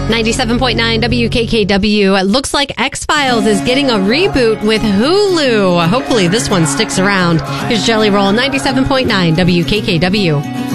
97.9 WKKW. It looks like X-Files is getting a reboot with Hulu. Hopefully this one sticks around. Here's Jelly Roll, 97.9 WKKW.